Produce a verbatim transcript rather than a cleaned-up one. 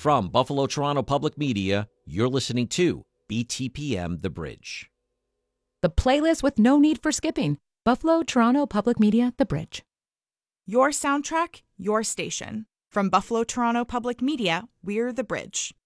From Buffalo Toronto Public Media, you're listening to B T P M The Bridge. The playlist with no need for skipping. Buffalo Toronto Public Media, The Bridge. Your soundtrack, your station. From Buffalo Toronto Public Media, we're The Bridge.